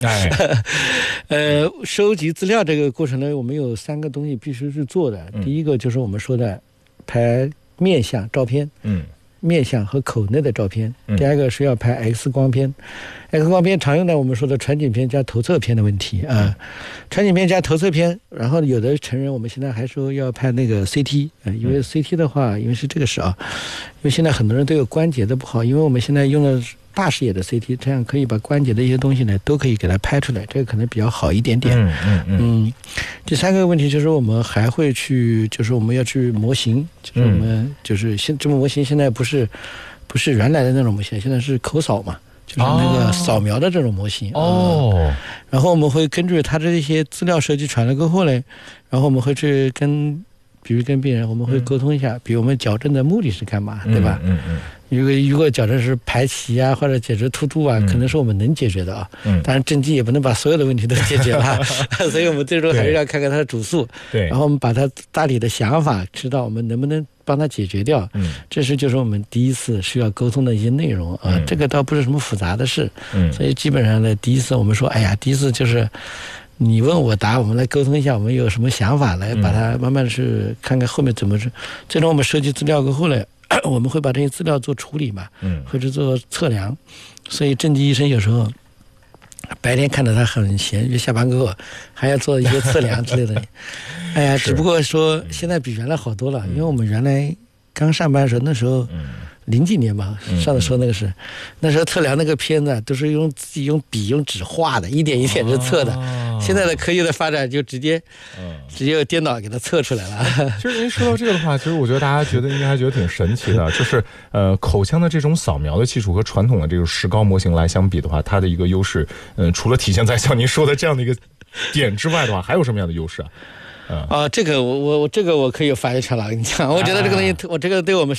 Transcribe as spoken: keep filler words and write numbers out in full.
哎， 呃，收集资料这个过程呢，我们有三个东西必须是做的。 嗯、 第一个就是我们说的拍面相照片， 嗯， 面相和口内的照片。 嗯、 第二个是要拍 X 光片。X 光片常用的我们说的传景片加投侧片的问题啊、呃，传景片加投侧片，然后有的成人我们现在还说要拍那个 C T 啊、呃，因为 C T 的话，因为是这个是啊，因为现在很多人都有关节的不好，因为我们现在用的大视野的 C T， 这样可以把关节的一些东西呢都可以给它拍出来，这个可能比较好一点点。 嗯嗯嗯。 嗯，第三个问题就是我们还会去，就是我们要去模型，就是我们就是现这么模型现在不是不是原来的那种模型，现在是口扫嘛。就是那个扫描的这种模型哦、 呃，然后我们会根据它的这些资料收集传了过后呢，然后我们会去跟，比如跟病人我们会沟通一下，嗯、比如我们矫正的目的是干嘛， 嗯、 对吧？ 嗯嗯。 如果如果矫正是排齐啊，或者解决突出啊，嗯、可能是我们能解决的啊。嗯。当然正畸也不能把所有的问题都解决了，所以我们最终还是要看看它的主诉。 对。 然后我们把它大体的想法知道，我们能不能帮他解决掉。嗯。这是就是我们第一次需要沟通的一些内容啊，嗯、这个倒不是什么复杂的事。嗯。所以基本上呢，第一次我们说，哎呀，第一次就是你问我答，我们来沟通一下，我们有什么想法，来把它慢慢去看看后面怎么是。最终我们收集资料过后呢，我们会把这些资料做处理嘛，嗯，或者做测量。所以正畸医生有时候白天看到他很闲，就下班过后还要做一些测量之类的。哎呀，只不过说现在比原来好多了，因为我们原来刚上班的时候，那时候零几年吧，上次说那个是，那时候测量那个片子都是用自己用笔用纸画的，一点一点去测的。现在的科技的发展就直接，直接用电脑给它测出来了。 其实您说到这个的话，其实我觉得大家觉得应该还觉得挺神奇的，就是呃口腔的这种扫描的技术和传统的这种石膏模型来相比的话，它的一个优势，嗯、呃，除了体现在像您说的这样的一个点之外的话，还有什么样的优势啊？ 啊、呃，这个我我我这个我可以有发言权了，跟你讲，我觉得这个东西，哎、我这个对我们